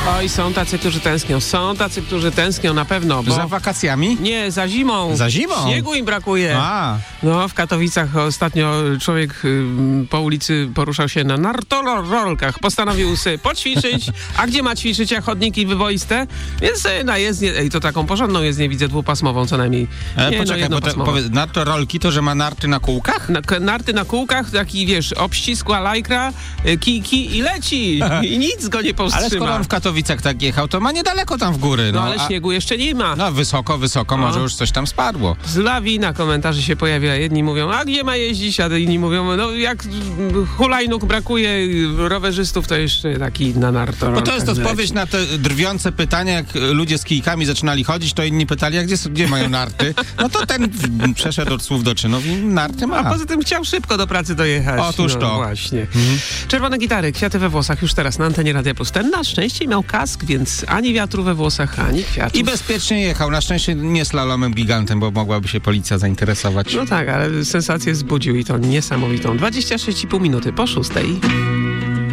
Oj, są tacy, którzy tęsknią na pewno, bo... Za wakacjami? Nie, za zimą. Za zimą? Śniegu im brakuje. A. No, w Katowicach ostatnio człowiek po ulicy poruszał się na nartorolkach. Postanowił sobie poćwiczyć. A gdzie ma ćwiczyć, jak chodniki wyboiste? Więc na jezdnię, to taką porządną jezdnię widzę, dwupasmową co najmniej. Poczekaj, bo nartorolki to, że ma narty na kółkach? Narty na kółkach, taki wiesz, obścisła lajkra, kijki i leci. I nic go nie powstrzyma. Ale skoro on w Katowicach tak jechał, to ma niedaleko tam w góry. No ale śniegu jeszcze nie ma. No wysoko, może już coś tam spadło. Z lawina komentarzy się pojawia. Jedni mówią, a gdzie ma jeździć, a inni mówią, no jak hulajnóg brakuje, rowerzystów, to jeszcze taki na nartorolkach. Bo to jest odpowiedź na te drwiące pytania, jak ludzie z kijkami zaczynali chodzić, to inni pytali, a gdzie mają narty? No to ten przeszedł od słów do czynów i narty ma. A poza tym chciał szybko do pracy dojechać. Otóż to. Właśnie. Czerwone gitary, kwiaty we włosach już teraz na antenie Radia Plus. Ten na szczęście miał kask, więc ani wiatru we włosach, ani kwiatów. I bezpiecznie jechał. Na szczęście nie slalomem gigantem, bo mogłaby się policja zainteresować. No tak, ale sensację wzbudził i to niesamowitą. 26,5 minuty po 6.